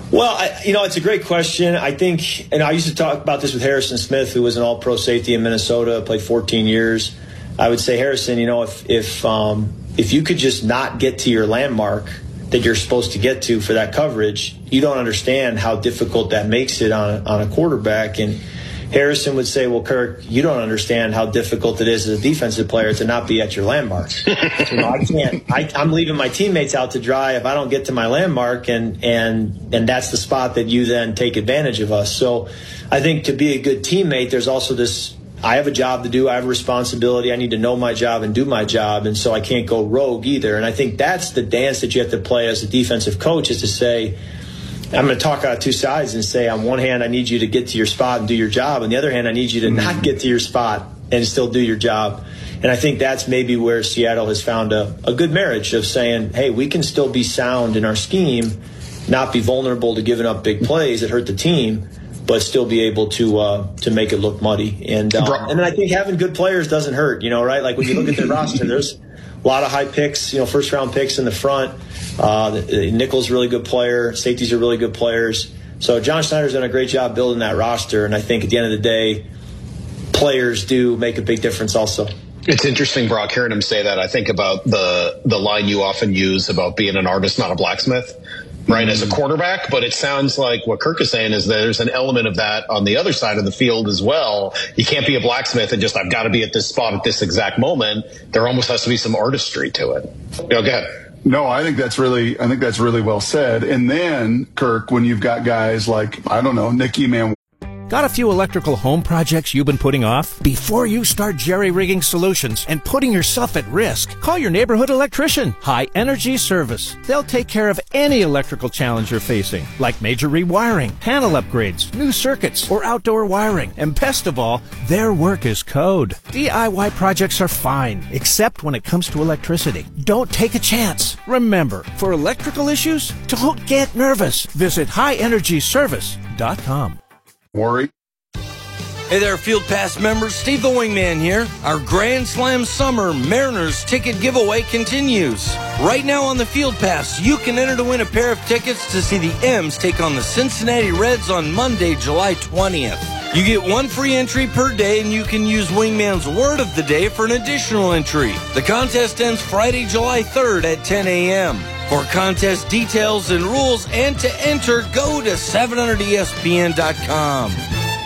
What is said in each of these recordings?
Well, it's a great question. I think, and I used to talk about this with Harrison Smith, who was an all-pro safety in Minnesota, played 14 years. I would say, Harrison, if you could just not get to your landmark that you're supposed to get to for that coverage, you don't understand how difficult that makes it on a quarterback. And Harrison would say, well, Kirk, you don't understand how difficult it is as a defensive player to not be at your landmark. I'm leaving my teammates out to dry if I don't get to my landmark, and that's the spot that you then take advantage of us. So I think to be a good teammate, there's also this, I have a job to do, I have a responsibility, I need to know my job and do my job, and so I can't go rogue either. And I think that's the dance that you have to play as a defensive coach, is to say, I'm going to talk out two sides and say, on one hand, I need you to get to your spot and do your job. On the other hand, I need you to not get to your spot and still do your job. And I think that's maybe where Seattle has found a good marriage of saying, hey, we can still be sound in our scheme, not be vulnerable to giving up big plays that hurt the team, but still be able to make it look muddy. And then I think having good players doesn't hurt, right? Like when you look at their roster, there's a lot of high picks, first-round picks in the front. Nichols, really good player. Safeties are really good players. So John Schneider's done a great job building that roster, and I think at the end of the day, players do make a big difference also. It's interesting, Brock, hearing him say that. I think about the line you often use about being an artist, not a blacksmith, right, as a quarterback. But it sounds like what Kirk is saying is there's an element of that on the other side of the field as well. You can't be a blacksmith and just, I've got to be at this spot at this exact moment. There almost has to be some artistry to it. Go ahead. No, I think that's really well said. And then, Kirk, when you've got guys like, I don't know, Nicky Man. Got a few electrical home projects you've been putting off? Before you start jerry-rigging solutions and putting yourself at risk, call your neighborhood electrician, High Energy Service. They'll take care of any electrical challenge you're facing, like major rewiring, panel upgrades, new circuits, or outdoor wiring. And best of all, their work is code. DIY projects are fine, except when it comes to electricity. Don't take a chance. Remember, for electrical issues, don't get nervous. Visit highenergyservice.com. Worry. Hey there, Field Pass members. Steve the Wingman here. Our Grand Slam Summer Mariners ticket giveaway continues. Right now on the Field Pass, you can enter to win a pair of tickets to see the M's take on the Cincinnati Reds on Monday, July 20th. You get one free entry per day, and you can use Wingman's Word of the Day for an additional entry. The contest ends Friday, July 3rd at 10 a.m. For contest details and rules and to enter, go to 700ESPN.com.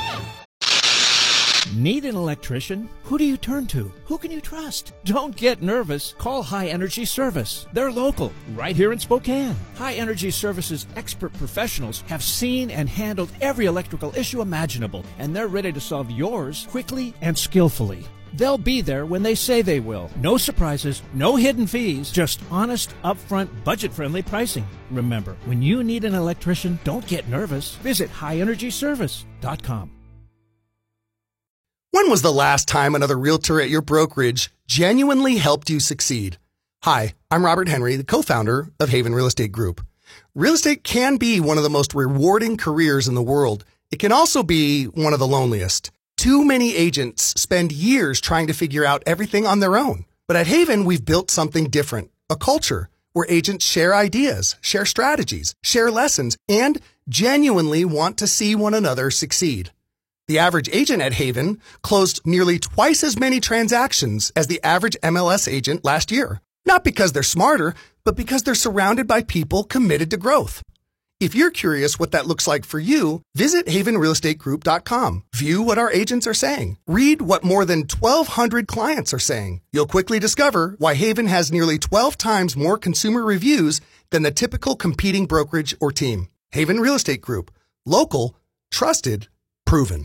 Need an electrician? Who do you turn to? Who can you trust? Don't get nervous. Call High Energy Service. They're local, right here in Spokane. High Energy Service's expert professionals have seen and handled every electrical issue imaginable, and they're ready to solve yours quickly and skillfully. They'll be there when they say they will. No surprises, no hidden fees, just honest, upfront, budget-friendly pricing. Remember, when you need an electrician, don't get nervous. Visit highenergyservice.com. When was the last time another realtor at your brokerage genuinely helped you succeed? Hi, I'm Robert Henry, the co-founder of Haven Real Estate Group. Real estate can be one of the most rewarding careers in the world. It can also be one of the loneliest. Too many agents spend years trying to figure out everything on their own. But at Haven, we've built something different, a culture where agents share ideas, share strategies, share lessons, and genuinely want to see one another succeed. The average agent at Haven closed nearly twice as many transactions as the average MLS agent last year. Not because they're smarter, but because they're surrounded by people committed to growth. If you're curious what that looks like for you, visit havenrealestategroup.com. View what our agents are saying. Read what more than 1,200 clients are saying. You'll quickly discover why Haven has nearly 12 times more consumer reviews than the typical competing brokerage or team. Haven Real Estate Group. Local, trusted, proven.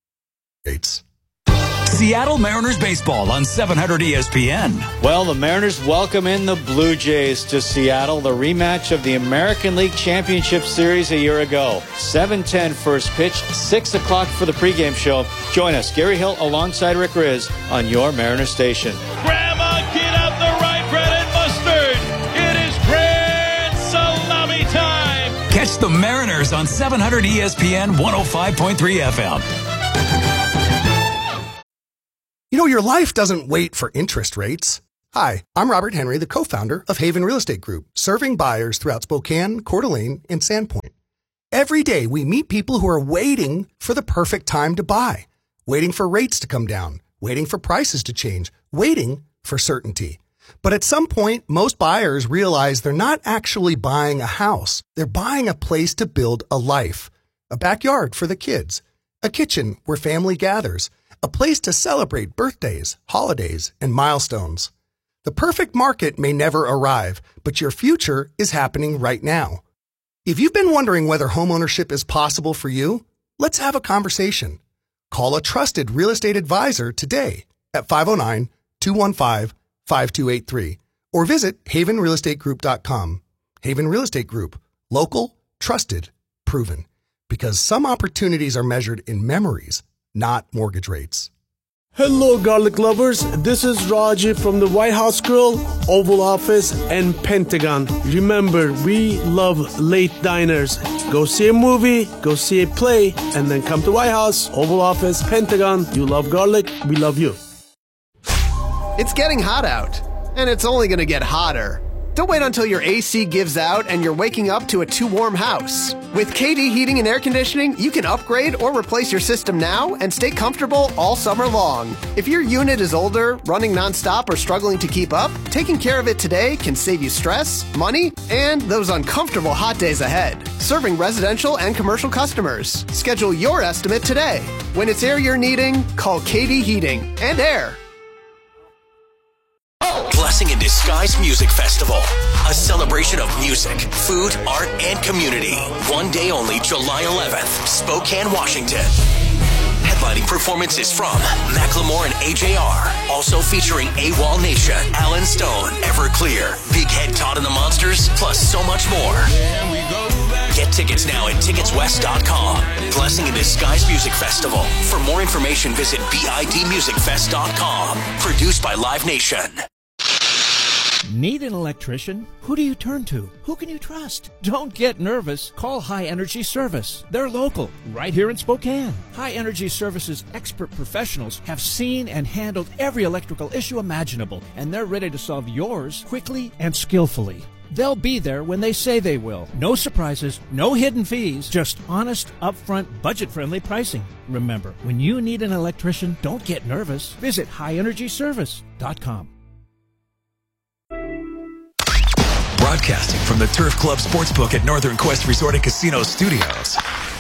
Seattle Mariners baseball on 700 ESPN. Well, the Mariners welcome in the Blue Jays to Seattle, the rematch of the American League Championship Series a year ago. 7:10 first pitch, 6 o'clock for the pregame show. Join us, Gary Hill alongside Rick Riz on your Mariners station. Grandma, get out the rye bread and mustard. It is grand salami time. Catch the Mariners on 700 ESPN 105.3 FM. You know, your life doesn't wait for interest rates. Hi, I'm Robert Henry, the co-founder of Haven Real Estate Group, serving buyers throughout Spokane, Coeur d'Alene, and Sandpoint. Every day we meet people who are waiting for the perfect time to buy, waiting for rates to come down, waiting for prices to change, waiting for certainty. But at some point, most buyers realize they're not actually buying a house. They're buying a place to build a life, a backyard for the kids, a kitchen where family gathers, a place to celebrate birthdays, holidays, and milestones. The perfect market may never arrive, but your future is happening right now. If you've been wondering whether homeownership is possible for you, let's have a conversation. Call a trusted real estate advisor today at 509-215-5283 or visit havenrealestategroup.com. Haven Real Estate Group. Local, trusted, proven. Because some opportunities are measured in memories, not mortgage rates. Hello, garlic lovers. This is Raji from the White House Grill, Oval Office, and Pentagon. Remember, we love late diners. Go see a movie, go see a play, and then come to White House, Oval Office, Pentagon. You love garlic, we love you. It's getting hot out, and it's only going to get hotter. Don't wait until your AC gives out and you're waking up to a too warm house. With KD Heating and Air Conditioning, you can upgrade or replace your system now and stay comfortable all summer long. If your unit is older, running nonstop, or struggling to keep up, taking care of it today can save you stress, money, and those uncomfortable hot days ahead. Serving residential and commercial customers. Schedule your estimate today. When it's air you're needing, call KD Heating and Air. Blessing in Disguise Music Festival, a celebration of music, food, art, and community. One day only, July 11th, Spokane, Washington. Headlining performances from Macklemore and AJR. Also featuring AWOL Nation, Alan Stone, Everclear, Big Head Todd and the Monsters, plus so much more. Get tickets now at ticketswest.com. Blessing in Disguise Music Festival. For more information, visit bidmusicfest.com. Produced by Live Nation. Need an electrician? Who do you turn to? Who can you trust? Don't get nervous. Call High Energy Service. They're local, right here in Spokane. High Energy Service's expert professionals have seen and handled every electrical issue imaginable, and they're ready to solve yours quickly and skillfully. They'll be there when they say they will. No surprises, no hidden fees, just honest, upfront, budget-friendly pricing. Remember, when you need an electrician, don't get nervous. Visit highenergyservice.com. Broadcasting from the Turf Club Sportsbook at Northern Quest Resort and Casino Studios.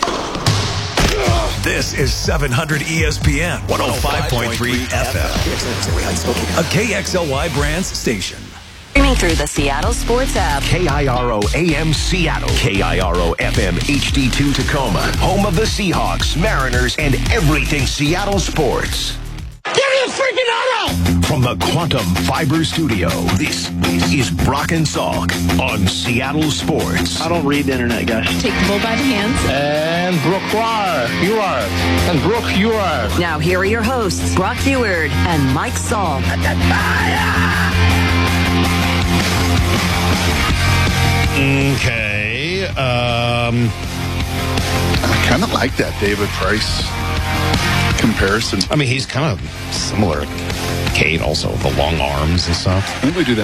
This is 700 ESPN 105.3 FM, a KXLY Brands station. Streaming through the Seattle Sports app. KIRO AM Seattle. KIRO FM HD2 Tacoma. Home of the Seahawks, Mariners, and everything Seattle sports. Give me a freaking auto! From the Quantum Fiber Studio, this is Brock and Salk on Seattle Sports. I don't read the internet, guys. Take the bull by the hands. And Brooke, you are. And Brooke, you are. Now here are your hosts, Brock Feward and Mike Salk. Okay. I kind of like that David Price comparison. I mean, he's kind of similar to Cade, also, the long arms and stuff. I think we do that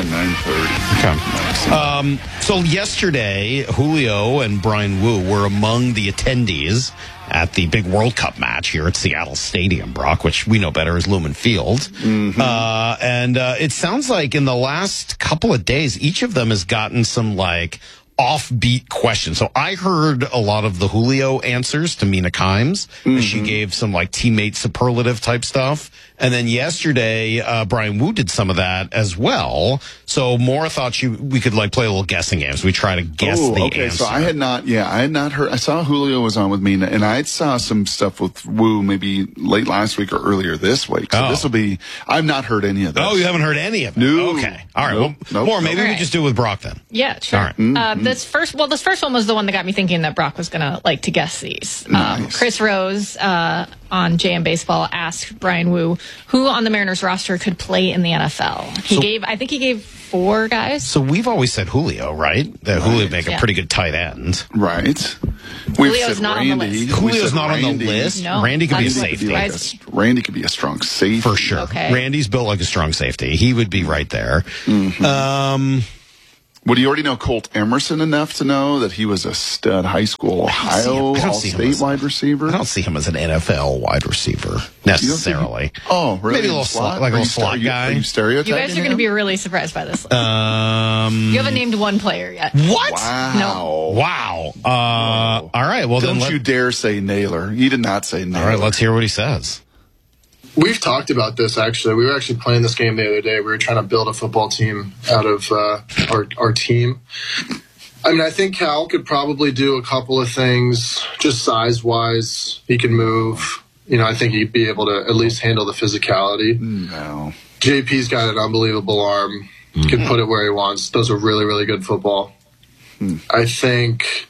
at 9:30. Okay. So yesterday, Julio and Brian Wu were among the attendees at the big World Cup match here at Seattle Stadium, Brock, which we know better as Lumen Field. Mm-hmm. And it sounds like in the last couple of days, each of them has gotten some, like, offbeat questions. So I heard a lot of the Julio answers to Mina Kimes. Mm-hmm. She gave some, like, teammate superlative type stuff. And then yesterday, Brian Wu did some of that as well. So Maura thought we could, like, play a little guessing games. We try to guess the answer. So I had not heard. I saw Julio was on with me, and I saw some stuff with Wu maybe late last week or earlier this week. So this will be. I've not heard any of this. Oh, you haven't heard any of it? No. Okay. All right. Maura, maybe we just do it with Brock then. Yeah, sure. All right. This first one was the one that got me thinking that Brock was gonna like to guess these. Nice. Chris Rose on JM Baseball asked Brian Wu who on the Mariners roster could play in the NFL. I think he gave 4 guys. So we've always said Julio, right? That Julio would make a pretty good tight end. Right. Julio's not on the list. Julio's not on the list. No, Randy could be a safety. Randy could be a strong safety. For sure. Okay. Randy's built like a strong safety. He would be right there. Mm-hmm. Would you already know Colt Emerson enough to know that he was a stud high school Ohio All-State wide receiver? I don't see him as an NFL wide receiver necessarily. Oh, really? Maybe a little slot, like a little slot guy. Are you stereotyping? You guys are going to be really surprised by this. You haven't named one player yet. What? Wow. Wow. All right. Well, don't then you dare say Naylor. He did not say Naylor. All right. Let's hear what he says. We've talked about this, actually. We were actually playing this game the other day. We were trying to build a football team out of our team. I mean, I think Cal could probably do a couple of things just size-wise. He can move. You know, I think he'd be able to at least handle the physicality. No. JP's got an unbelievable arm. Can put it where he wants. Does a really, really good football. I think...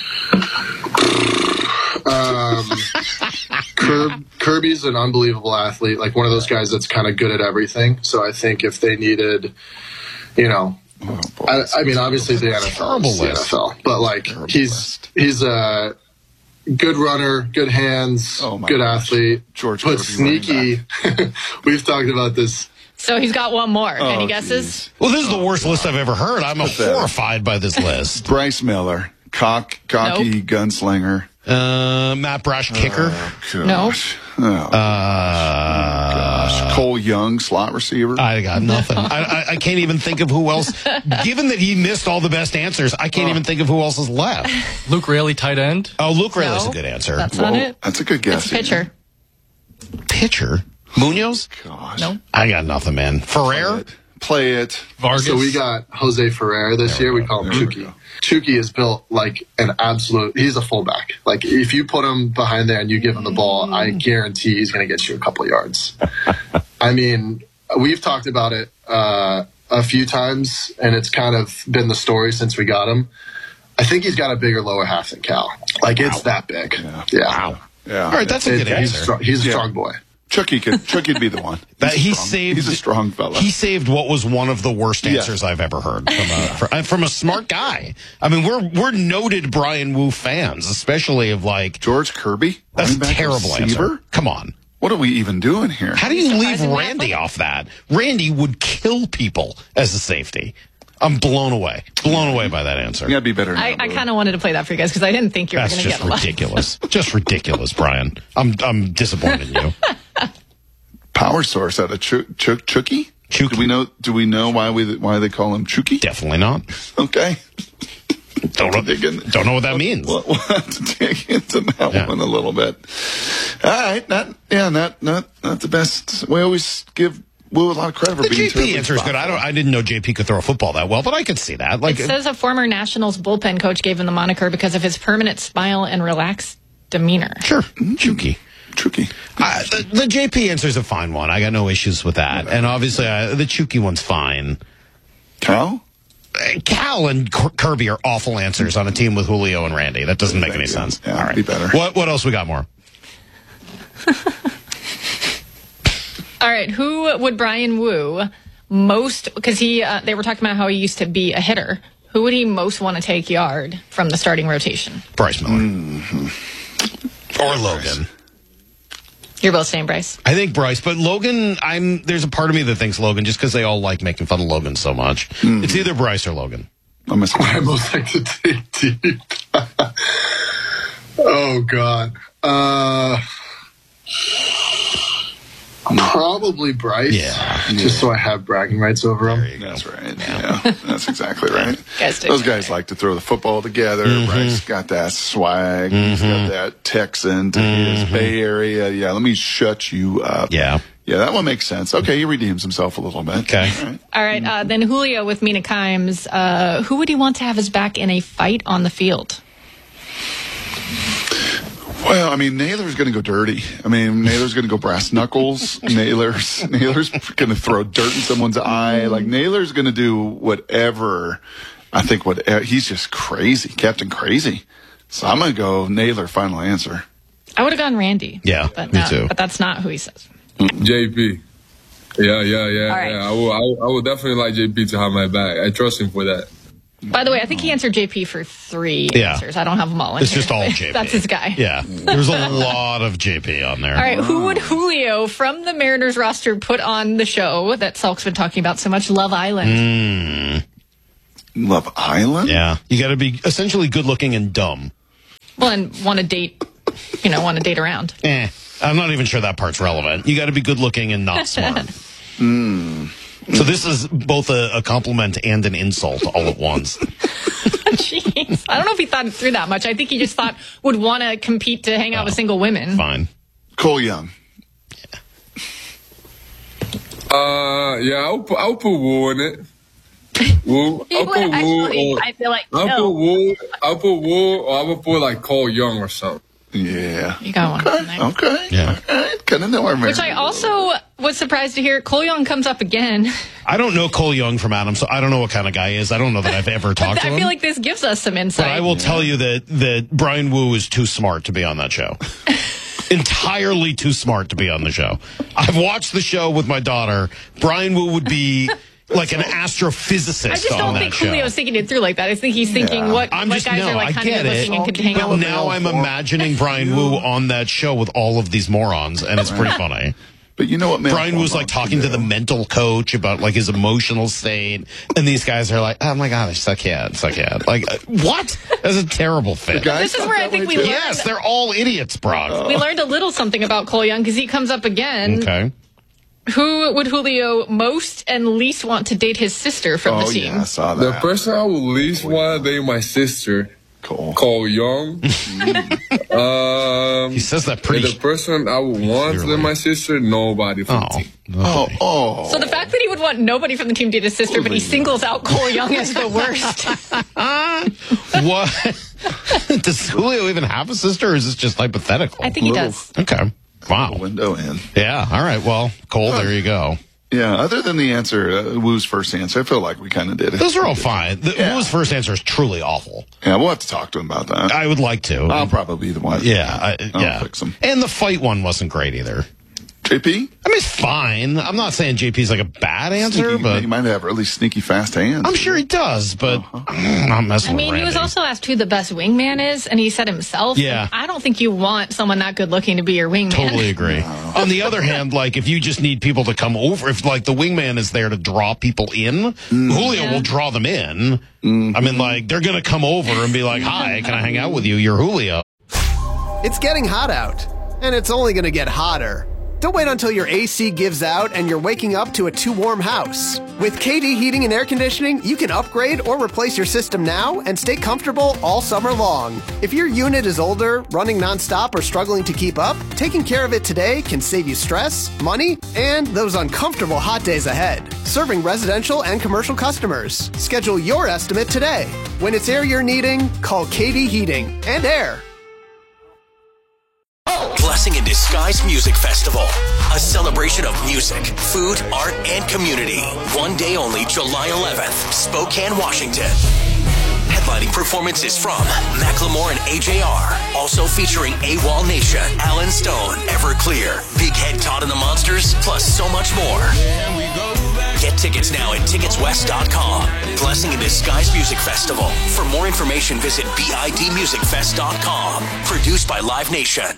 Kirby's an unbelievable athlete, like one of those guys that's kind of good at everything. So I think if they needed, you know, I mean, obviously the NFL is the NFL, but like he's a good runner, good hands, good athlete, but sneaky. We've talked about this. So he's got one more. Any guesses? Well, this is the worst list I've ever heard. I'm horrified by this list. Bryce Miller, cocky gunslinger. Matt Brash, kicker. No. Cole Young, slot receiver. I got nothing. I can't even think of who else. Given that he missed all the best answers, I can't even think of who else is left. Luke Raley, tight end. Oh, Luke Raley's a good answer. That's not it. That's a good guess. It's pitcher. Pitcher? Munoz? Gosh. No. I got nothing, man. Ferrer? Play it. Vargas. So we got Jose Ferrer this year. We call him Chucky. Chucky is built like an absolute, he's a fullback. Like if you put him behind there and you give him the ball, I guarantee he's going to get you a couple yards. I mean, we've talked about it a few times, and it's kind of been the story since we got him. I think he's got a bigger lower half than Cal. Like it's that big. Yeah. Wow. Yeah. All right, that's a good answer. He's a strong boy. Chucky'd be the one. He's a strong fella. He saved what was one of the worst answers I've ever heard from a smart guy. I mean, we're noted Brian Wu fans, especially of like George Kirby. That's a terrible answer. Come on. What are we even doing here? How do you leave Randy off that? Randy would kill people as a safety. I'm blown away by that answer. You gotta be better. I kind of wanted to play that for you guys because I didn't think you were going to get a lot. That's just ridiculous. Just ridiculous, Brian. I'm disappointed in you. Power source out of Chucky. Do we know why they call him Chucky? Definitely not. Okay. Don't know what that means. We'll have to dig into that one a little bit. All right, not the best. We always give Wu a lot of credit for being the JP answer is good. I didn't know JP could throw a football that well, but I could see that. Like it says a former Nationals bullpen coach gave him the moniker because of his permanent smile and relaxed demeanor. Sure, Chucky. The JP answer is a fine one. I got no issues with that. And obviously, the Chucky one's fine. Cal and Kirby are awful answers on a team with Julio and Randy. That doesn't make any sense. Yeah, all right. Be better. What else we got more? All right. Who would Brian Wu most, because they were talking about how he used to be a hitter. Who would he most want to take yard from the starting rotation? Bryce Miller. Or Logan. You're both saying Bryce? I think Bryce, but Logan, there's a part of me that thinks Logan just because they all like making fun of Logan so much. It's either Bryce or Logan. I most like to take deep. Oh, God. Probably Bryce. Just so I have bragging rights over him. That's right. Yeah, that's exactly right. Those guys like to throw the football together. Bryce got that swag. He's got that Texan to his Bay Area. Yeah, let me shut you up. Yeah, that one makes sense. Okay, he redeems himself a little bit. Okay. All right. Then Julio with Mina Kimes. Who would he want to have his back in a fight on the field? Well, I mean, Naylor's going to go dirty. I mean, Naylor's going to go brass knuckles. Naylor's going to throw dirt in someone's eye. Like, Naylor's going to do whatever. I think he's just crazy, Captain Crazy. So I'm going to go Naylor, final answer. I would have gone Randy. Yeah, me too. But that's not who he says. JP. Yeah. Right. I would definitely like JP to have my back. I trust him for that. By the way, I think he answered JP for 3 answers. I don't have them all in It's here. just all JP. That's his guy. Yeah. There's a lot of JP on there. All right. Who would Julio from the Mariners roster put on the show that Salk's been talking about so much, Love Island? Love Island? Yeah. You got to be essentially good looking and dumb. Well, and want to date around. I'm not even sure that part's relevant. You got to be good looking and not smart. So this is both a compliment and an insult all at once. Jeez. I don't know if he thought it through that much. I think he just thought would want to compete to hang out with single women. Fine. Cole Young. Yeah, I'll put Wu in it. Wu. He would actually, I feel like I'll put Wu, or I would put like Cole Young or something. Yeah. You got one. Okay. Yeah. Kind of know our Which I also was surprised to hear. Cole Young comes up again. I don't know Cole Young from Adam, so I don't know what kind of guy he is. I don't know that I've ever talked to him. I feel like this gives us some insight. But I will tell you that Brian Wu is too smart to be on that show. Entirely too smart to be on the show. I've watched the show with my daughter. Brian Wu would be like an astrophysicist. I just don't think Julio's thinking it through like that. I think he's thinking what guys are like kind of good looking and could hang out with. Now I'm imagining Brian Wu on that show with all of these morons, and it's pretty funny. But you know what, man? Brian was like talking to the mental coach about like his emotional state, and these guys are like, "Oh my god, suck it." Like, what? That's a terrible fit. This is where I think we learned. Yes, they're all idiots, Brock. We learned a little something about Cole Young because he comes up again. Okay. Who would Julio most and least want to date his sister from the team? Yeah, I saw that. The person I would least want to date my sister, Cole Young. He says that pretty. And the person I would want to date my sister, nobody from the team. So the fact that he would want nobody from the team to date his sister, but he singles out Cole Young as the worst. What? Does Julio even have a sister, or is this just hypothetical? I think he does. Okay. Wow. Window in. Yeah. All right. Well, Cole, there you go. Yeah. Other than the answer, Wu's first answer, I feel like we kind of did it. Those are all fine. Wu's first answer is truly awful. Yeah, we'll have to talk to him about that. I would like to. I'll probably be the one. Yeah. I'll fix him. And the fight one wasn't great either. JP? I mean, it's fine. I'm not saying JP's like a bad answer, but he might have really sneaky fast hands. I'm sure he does, but I'm not messing with Randy. He was also asked who the best wingman is, and he said himself. Yeah. Like, I don't think you want someone that good looking to be your wingman. Totally agree. On the other hand, like if you just need people to come over, if like the wingman is there to draw people in, Julio will draw them in. I mean, like they're going to come over and be like, "Hi, can I hang out with you? You're Julio." It's getting hot out, and it's only going to get hotter. Don't wait until your AC gives out and you're waking up to a too warm house. With KD Heating and Air Conditioning, you can upgrade or replace your system now and stay comfortable all summer long. If your unit is older, running nonstop, or struggling to keep up, taking care of it today can save you stress, money, and those uncomfortable hot days ahead. Serving residential and commercial customers. Schedule your estimate today. When it's air you're needing, call KD Heating and Air. Blessing in Disguise Music Festival. A celebration of music, food, art, and community. One day only, July 11th, Spokane, Washington. Headlining performances from Macklemore and AJR. Also featuring AWOL Nation, Alan Stone, Everclear, Big Head Todd and the Monsters, plus so much more. Get tickets now at ticketswest.com. Blessing in Disguise Music Festival. For more information, visit bidmusicfest.com. Produced by Live Nation.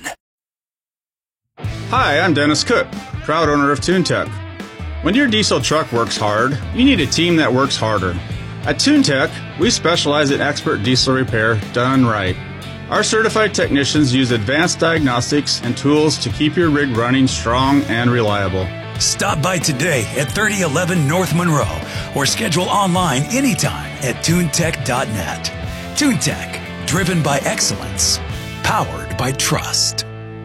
Hi, I'm Dennis Cook, proud owner of TuneTech. When your diesel truck works hard, you need a team that works harder. At TuneTech, we specialize in expert diesel repair done right. Our certified technicians use advanced diagnostics and tools to keep your rig running strong and reliable. Stop by today at 3011 North Monroe or schedule online anytime at tunetech.net. TuneTech, driven by excellence, powered by trust.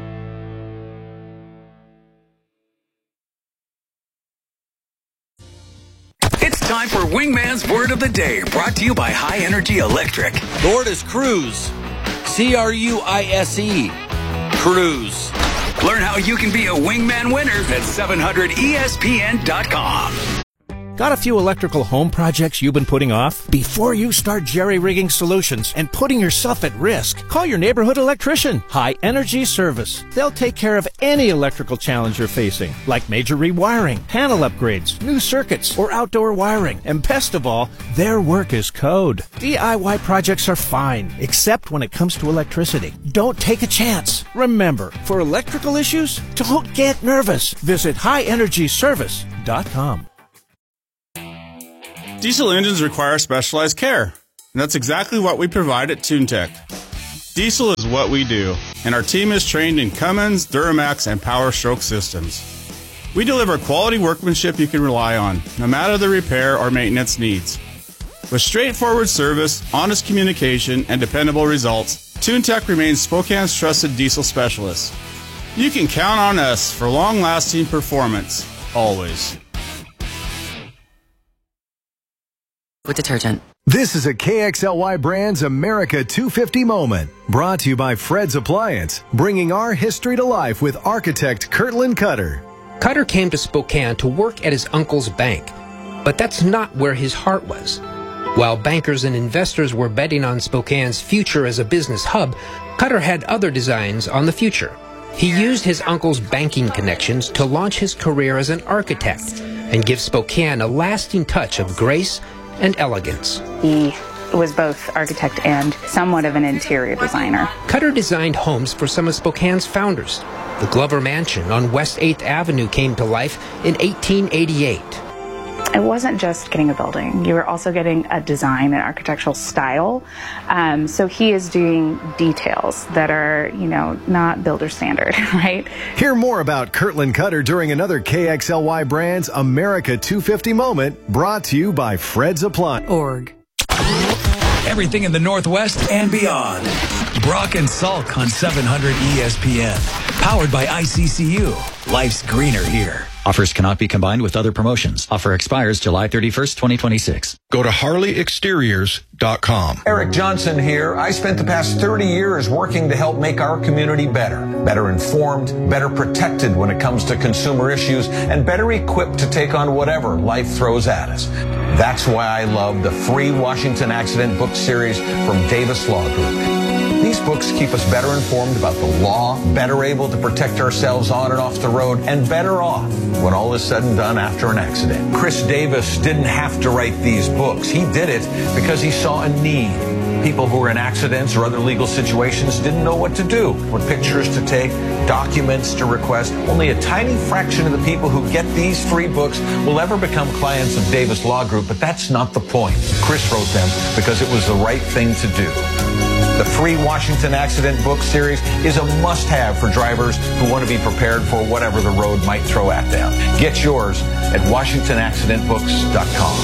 It's time for Wingman's Word of the Day, brought to you by High Energy Electric. The word is cruise. C-R-U-I-S-E. Cruise. Learn how you can be a Wingman winner at 700ESPN.com. Got a few electrical home projects you've been putting off? Before you start jerry-rigging solutions and putting yourself at risk, call your neighborhood electrician, High Energy Service. They'll take care of any electrical challenge you're facing, like major rewiring, panel upgrades, new circuits, or outdoor wiring. And best of all, their work is code. DIY projects are fine, except when it comes to electricity. Don't take a chance. Remember, for electrical issues, don't get nervous. Visit highenergyservice.com. Diesel engines require specialized care, and that's exactly what we provide at TuneTech. Diesel is what we do, and our team is trained in Cummins, Duramax, and Power Stroke systems. We deliver quality workmanship you can rely on, no matter the repair or maintenance needs. With straightforward service, honest communication, and dependable results, TuneTech remains Spokane's trusted diesel specialist. You can count on us for long-lasting performance, always. With detergent. This is a KXLY Brands America 250 moment, brought to you by Fred's Appliance, bringing our history to life with architect Kirtland Cutter. Cutter came to Spokane to work at his uncle's bank, but that's not where his heart was. While bankers and investors were betting on Spokane's future as a business hub, Cutter had other designs on the future. He used his uncle's banking connections to launch his career as an architect and give Spokane a lasting touch of grace and elegance. He was both architect and somewhat of an interior designer. Cutter designed homes for some of Spokane's founders. The Glover Mansion on West 8th Avenue came to life in 1888. It wasn't just getting a building. You were also getting a design and architectural style. So he is doing details that are, not builder standard, right? Hear more about Kirtland Cutter during another KXLY Brands America 250 moment, brought to you by Fred's Appliance. Everything in the Northwest and beyond. Brock and Salk on 700 ESPN. Powered by ICCU. Life's greener here. Offers cannot be combined with other promotions. Offer expires July 31st, 2026. Go to HarleyExteriors.com. Eric Johnson here. I spent the past 30 years working to help make our community better informed, better protected when it comes to consumer issues, and better equipped to take on whatever life throws at us. That's why I love the free Washington Accident book series from Davis Law Group. These books keep us better informed about the law, better able to protect ourselves on and off the road, and better off when all is said and done after an accident. Chris Davis didn't have to write these books. He did it because he saw a need. People who were in accidents or other legal situations didn't know what to do, what pictures to take, documents to request. Only a tiny fraction of the people who get these free books will ever become clients of Davis Law Group, but that's not the point. Chris wrote them because it was the right thing to do. The free Washington Accident book series is a must-have for drivers who want to be prepared for whatever the road might throw at them. Get yours at WashingtonAccidentBooks.com.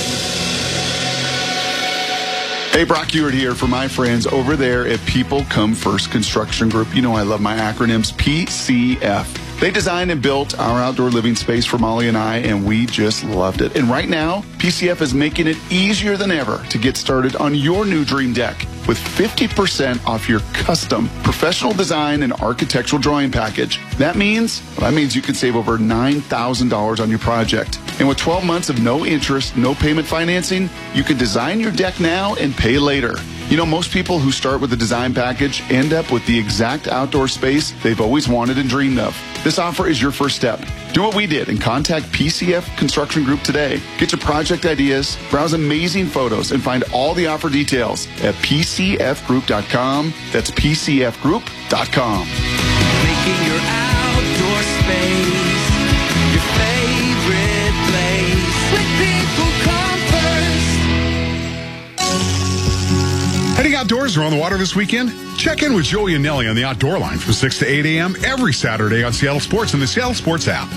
Hey, Brock Ewart here for my friends over there at People Come First Construction Group. You know I love my acronyms, PCF. They designed and built our outdoor living space for Molly and I, and we just loved it. And right now, PCF is making it easier than ever to get started on your new dream deck with 50% off your custom professional design and architectural drawing package. That means you can save over $9,000 on your project. And with 12 months of no interest, no payment financing, you can design your deck now and pay later. You know, most people who start with a design package end up with the exact outdoor space they've always wanted and dreamed of. This offer is your first step. Do what we did and contact PCF Construction Group today. Get your project ideas, browse amazing photos, and find all the offer details at PCFgroup.com. That's PCFgroup.com. Making your outdoor space your favorite place. With People Come First. Heading outdoors or on the water this weekend? Check in with Joey and Nelly on the Outdoor Line from 6 to 8 a.m. every Saturday on Seattle Sports and the Seattle Sports app.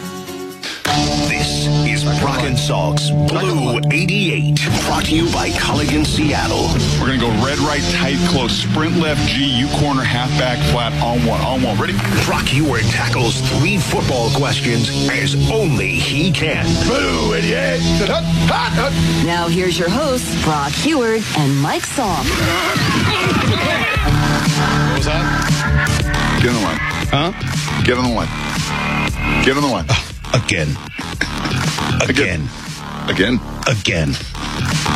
This is Brock and Salk's Blue 88, brought to you by Culligan Seattle. We're going to go red, right, tight, close, sprint left, G, U corner, halfback, flat, on one. Ready? Brock Ewart tackles 3 football questions as only he can. Blue 88. Now here's your hosts, Brock Ewart and Mike Salk. What was that? Get on the line. Huh? Get on the line. Get on the line. Again.